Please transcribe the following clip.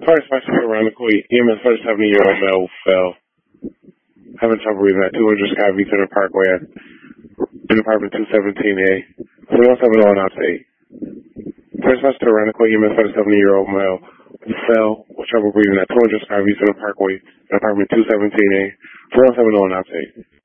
First passenger around the Queen, EMS first 70-year-old male fell. Having trouble breathing at 200 Sky Beaton Parkway in apartment 217A. 317 on outside. First passenger around the Queen, EMS first 70-year-old male fell with trouble breathing at 200 Sky Beaton Parkway in apartment 217A. 417 on outside.